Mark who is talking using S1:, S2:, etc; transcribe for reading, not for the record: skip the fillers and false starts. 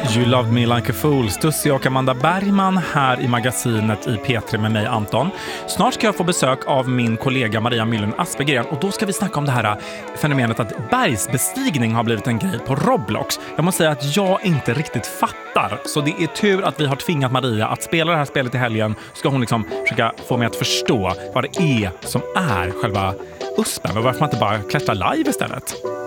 S1: You Love Me Like a Fool, Stussi och Amanda Bergman här i magasinet i P3 med mig Anton. Snart ska jag få besök av min kollega Maria Myllen Aspergren och då ska vi snacka om det här fenomenet att bergsbestigning har blivit en grej på Roblox. Jag måste säga att jag inte riktigt fattar, så det är tur att vi har tvingat Maria att spela det här spelet i helgen. Ska hon liksom försöka få mig att förstå vad det är som är själva USPen och varför man inte bara klättrar live istället.